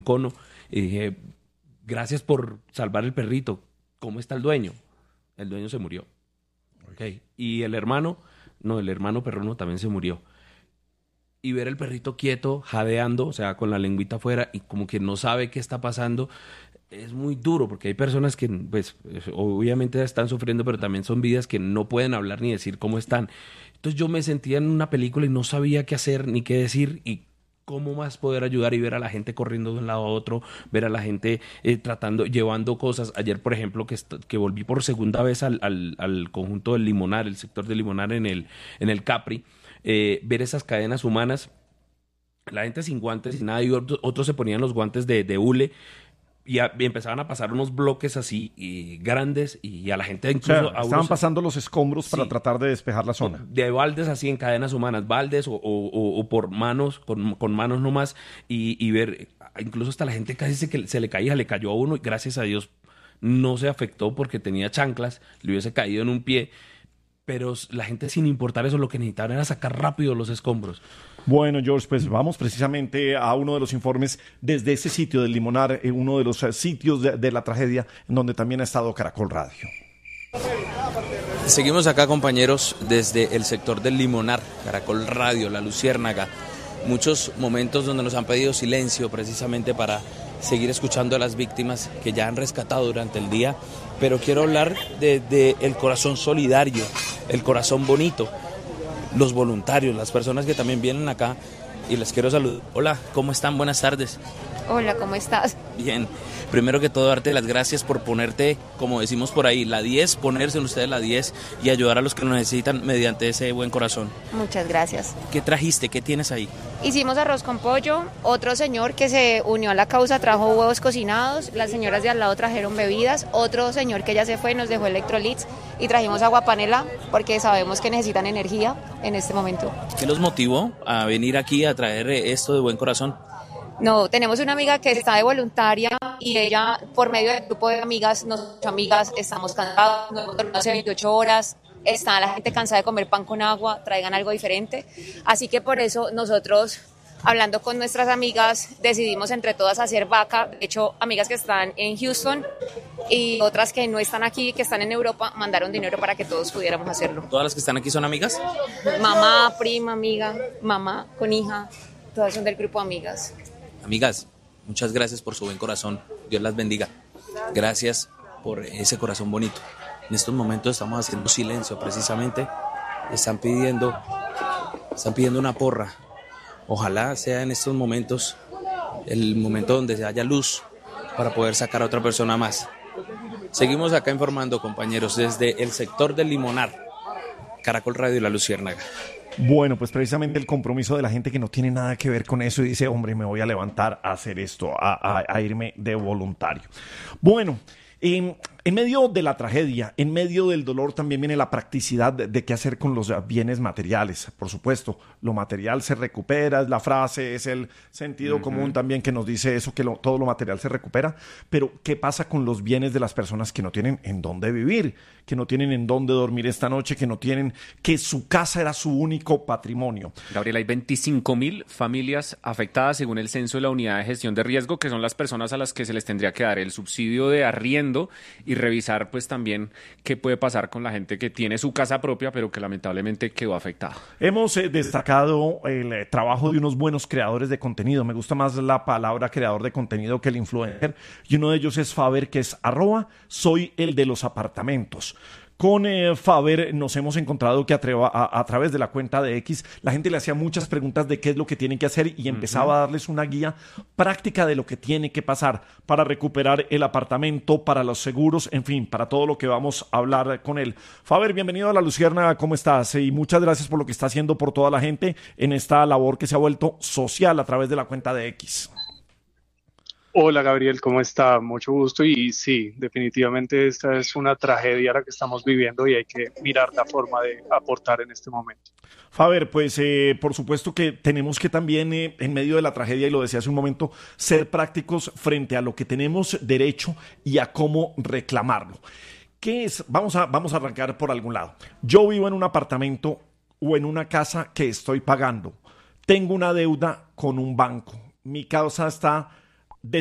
cono y dije, gracias por salvar el perrito. ¿Cómo está el dueño? El dueño se murió. Okay. Y el hermano, no, el hermano perruno también se murió. Y ver el perrito quieto, jadeando, o sea, con la lengüita afuera y como que no sabe qué está pasando, es muy duro porque hay personas que, pues, obviamente están sufriendo, pero también son vidas que no pueden hablar ni decir cómo están. Entonces yo me sentía en una película y no sabía qué hacer ni qué decir y cómo más poder ayudar y ver a la gente corriendo de un lado a otro, ver a la gente tratando, llevando cosas. Ayer, por ejemplo, que volví por segunda vez al conjunto del Limonar, el sector del Limonar en el Capri, ver esas cadenas humanas, la gente sin guantes y nada, y otros se ponían los guantes de hule y empezaban a pasar unos bloques así grandes y a la gente O sea, incluso a estaban unos, pasando los escombros para sí, tratar de despejar la zona. de baldes así en cadenas humanas, baldes o por manos, con manos nomás, y ver, incluso hasta la gente casi se le caía, le cayó a uno y gracias a Dios no se afectó porque tenía chanclas, le hubiese caído en un pie, pero la gente sin importar eso lo que necesitaban era sacar rápido los escombros. Bueno, George, pues vamos precisamente a uno de los informes desde ese sitio del Limonar, uno de los sitios de la tragedia, en donde también ha estado Caracol Radio. Seguimos acá, compañeros, desde el sector del Limonar, Caracol Radio, La Luciérnaga. Muchos momentos donde nos han pedido silencio precisamente para seguir escuchando a las víctimas que ya han rescatado durante el día, pero quiero hablar de el corazón solidario, el corazón bonito, los voluntarios, las personas que también vienen acá y les quiero saludar. Hola, ¿cómo están? Buenas tardes. Hola, ¿cómo estás? Bien, primero que todo darte las gracias por ponerte, como decimos por ahí, la 10, ponerse en ustedes la 10 y ayudar a los que lo necesitan mediante ese buen corazón. Muchas gracias. ¿Qué trajiste? ¿Qué tienes ahí? Hicimos arroz con pollo, otro señor que se unió a la causa trajo huevos cocinados, las señoras de al lado trajeron bebidas, otro señor que ya se fue nos dejó electrolits y trajimos agua panela porque sabemos que necesitan energía en este momento. ¿Qué los motivó a venir aquí a traer esto de buen corazón? No, tenemos una amiga que está de voluntaria y ella, por medio del grupo de amigas, estamos cansados, nos hemos dormido hace 28 horas, está la gente cansada de comer pan con agua, traigan algo diferente. Así que por eso nosotros, hablando con nuestras amigas, decidimos entre todas hacer vaca. De hecho, amigas que están en Houston y otras que no están aquí, que están en Europa, mandaron dinero para que todos pudiéramos hacerlo. ¿Todas las que están aquí son amigas? Mamá, prima, amiga, mamá con hija, todas son del grupo amigas. Amigas, muchas gracias por su buen corazón. Dios las bendiga. Gracias por ese corazón bonito. En estos momentos estamos haciendo silencio precisamente. Están pidiendo una porra. Ojalá sea en estos momentos el momento donde haya luz para poder sacar a otra persona más. Seguimos acá informando, compañeros, desde el sector del Limonar, Caracol Radio y La Luciérnaga. Bueno, pues precisamente el compromiso de la gente que no tiene nada que ver con eso y dice, hombre, me voy a levantar a hacer esto, a irme de voluntario. Bueno, en medio de la tragedia, en medio del dolor también viene la practicidad de qué hacer con los bienes materiales. Por supuesto, lo material se recupera, es la frase, es el sentido común también que nos dice eso, que todo lo material se recupera. Pero, ¿qué pasa con los bienes de las personas que no tienen en dónde vivir, que no tienen en dónde dormir esta noche, que su casa era su único patrimonio? Gabriel, hay 25.000 familias afectadas según el censo de la Unidad de Gestión de Riesgo, que son las personas a las que se les tendría que dar el subsidio de arriendo y revisar pues también qué puede pasar con la gente que tiene su casa propia pero que lamentablemente quedó afectada. Hemos destacado el trabajo de unos buenos creadores de contenido. Me gusta más la palabra creador de contenido que el influencer, y uno de ellos es Faber, que es @soy el de los apartamentos. Con Faber nos hemos encontrado que a través de la cuenta de X la gente le hacía muchas preguntas de qué es lo que tienen que hacer y empezaba a darles una guía práctica de lo que tiene que pasar para recuperar el apartamento, para los seguros, en fin, para todo lo que vamos a hablar con él. Faber, bienvenido a La Luciérnaga, ¿cómo estás? Y muchas gracias por lo que está haciendo por toda la gente en esta labor que se ha vuelto social a través de la cuenta de X. Hola Gabriel, ¿cómo está? Mucho gusto y sí, definitivamente esta es una tragedia la que estamos viviendo y hay que mirar la forma de aportar en este momento. Faber, pues por supuesto que tenemos que también en medio de la tragedia, y lo decía hace un momento, ser prácticos frente a lo que tenemos derecho y a cómo reclamarlo. ¿Qué es? Vamos a arrancar por algún lado. Yo vivo en un apartamento o en una casa que estoy pagando. Tengo una deuda con un banco. Mi casa está